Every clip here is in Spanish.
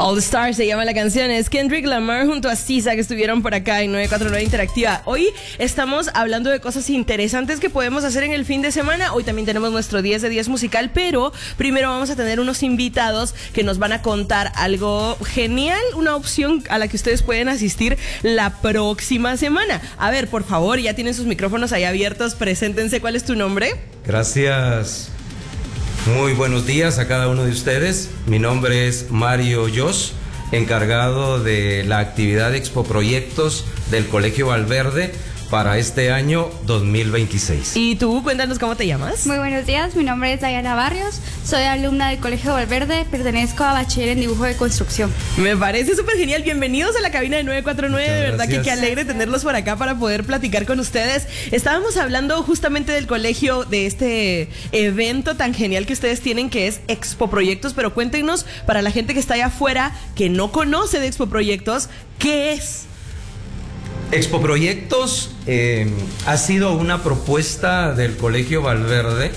All Stars se llama la canción, es Kendrick Lamar junto a Sisa, que estuvieron por acá en 949 Interactiva. Hoy estamos hablando de cosas interesantes que podemos hacer en el fin de semana. Hoy también tenemos nuestro 10 de 10 musical, pero primero vamos a tener unos invitados que nos van a contar algo genial, una opción a la que ustedes pueden asistir la próxima semana. A ver, por favor, ya tienen sus micrófonos ahí abiertos, preséntense. ¿Cuál es tu nombre? Gracias. Muy buenos días a cada uno de ustedes. Mi nombre es Mario Yos, encargado de la actividad de Expo Proyectos del Colegio Valverde para este año 2026. ¿Y tú? Cuéntanos cómo te llamas. Muy buenos días, mi nombre es Dayana Barrios, soy alumna del Colegio Valverde, pertenezco a Bachiller en Dibujo de Construcción. Me parece súper genial, bienvenidos a la cabina de 949, de verdad gracias. que qué alegre tenerlos por acá para poder platicar con ustedes. Estábamos hablando justamente del colegio, de este evento tan genial que ustedes tienen, que es Expo Proyectos, pero cuéntenos, para la gente que está allá afuera, que no conoce de Expo Proyectos, ¿qué es? Expo Proyectos ha sido una propuesta del Colegio Valverde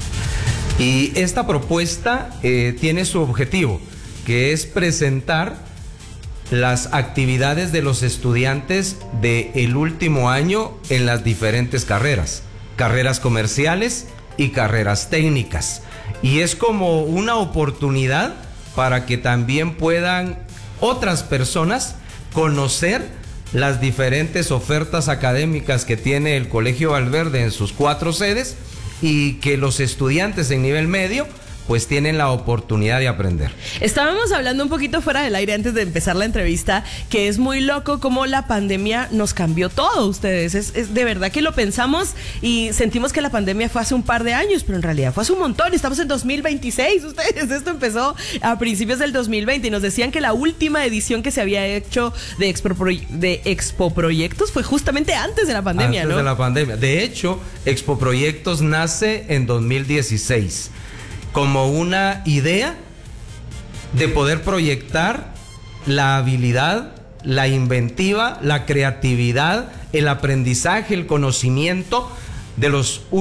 y esta propuesta tiene su objetivo, que es presentar las actividades de los estudiantes del último año en las diferentes carreras comerciales y carreras técnicas. Y es como una oportunidad para que también puedan otras personas conocer las diferentes ofertas académicas que tiene el Colegio Valverde en sus 4 sedes y que los estudiantes en nivel medio pues tienen la oportunidad de aprender. Estábamos hablando un poquito fuera del aire antes de empezar la entrevista, que es muy loco cómo la pandemia nos cambió todo, ustedes. Es de verdad que lo pensamos y sentimos que la pandemia fue hace un par de años, pero en realidad fue hace un montón. Estamos en 2026, ustedes. Esto empezó a principios del 2020 y nos decían que la última edición que se había hecho de Expo Proyectos fue justamente antes de la pandemia, antes ¿no? de la pandemia. De hecho, Expo Proyectos nace en 2016. Como una idea de poder proyectar la habilidad, la inventiva, la creatividad, el aprendizaje, el conocimiento del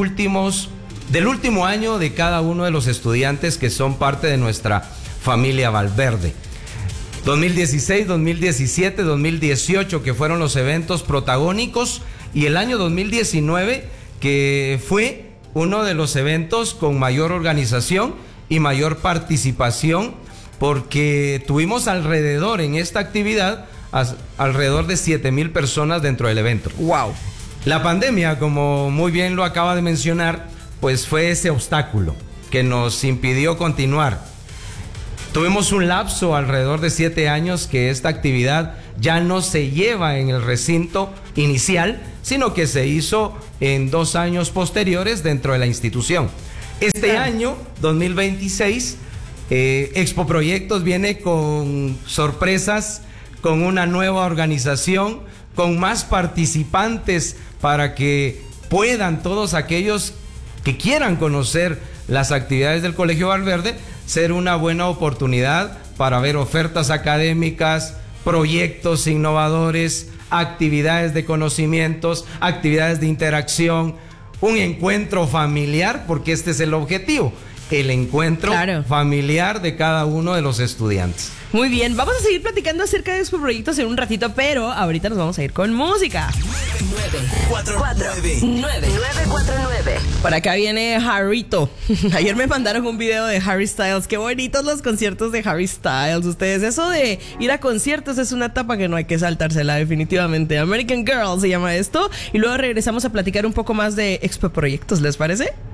último año de cada uno de los estudiantes que son parte de nuestra familia Valverde. 2016, 2017, 2018, que fueron los eventos protagónicos, y el año 2019, que fue uno de los eventos con mayor organización y mayor participación, porque tuvimos alrededor en esta actividad alrededor de 7,000 personas dentro del evento. ¡Wow! La pandemia, como muy bien lo acaba de mencionar, pues fue ese obstáculo que nos impidió continuar. Tuvimos un lapso alrededor de 7 años que esta actividad ya no se lleva en el recinto inicial, sino que se hizo en 2 años posteriores dentro de la institución. Este año, 2026, Expo Proyectos viene con sorpresas, con una nueva organización, con más participantes para que puedan todos aquellos que quieran conocer las actividades del Colegio Valverde ser una buena oportunidad para ver ofertas académicas, proyectos innovadores, actividades de conocimientos, actividades de interacción, un encuentro familiar, porque este es el objetivo, el encuentro familiar de cada uno de los estudiantes. Muy bien, vamos a seguir platicando acerca de Expo Proyectos en un ratito, pero ahorita nos vamos a ir con música. 949. Por acá viene Harryto. Ayer me mandaron un video de Harry Styles. Qué bonitos los conciertos de Harry Styles. Ustedes, eso de ir a conciertos es una etapa que no hay que saltársela, definitivamente. American Girl se llama esto. Y luego regresamos a platicar un poco más de Expo Proyectos, ¿les parece?